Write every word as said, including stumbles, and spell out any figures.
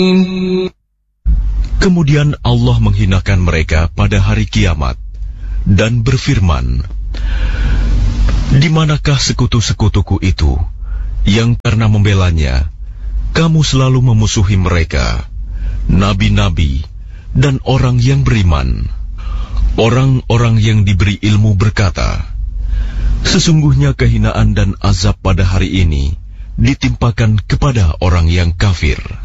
Kemudian Allah menghinakan mereka pada hari kiamat dan berfirman, "Di manakah sekutu-sekutuku itu yang karena membelanya kamu selalu memusuhi mereka, nabi-nabi dan orang yang beriman?" Orang-orang yang diberi ilmu berkata, "Sesungguhnya kehinaan dan azab pada hari ini ditimpakan kepada orang yang kafir."